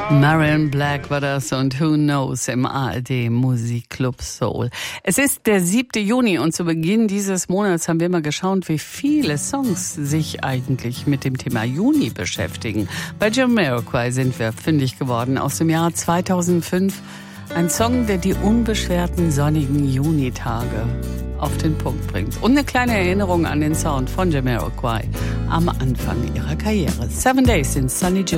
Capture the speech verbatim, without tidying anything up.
Marion Black war das und Who Knows im A R D Musikclub Soul. Es ist der siebte Juni und zu Beginn dieses Monats haben wir mal geschaut, wie viele Songs sich eigentlich mit dem Thema Juni beschäftigen. Bei Jamiroquai sind wir fündig geworden aus dem Jahr zweitausendfünf. Ein Song, der die unbeschwerten sonnigen Junitage auf den Punkt bringt. Und eine kleine Erinnerung an den Sound von Jamiroquai am Anfang ihrer Karriere. Seven Days in Sunny June.